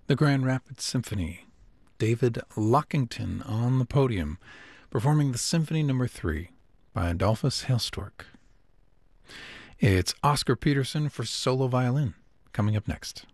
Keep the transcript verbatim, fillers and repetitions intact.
The Grand Rapids Symphony. David Lockington on the podium, performing the Symphony Number Three by Adolphus Hailstork. It's Oscar Peterson for solo violin, coming up next.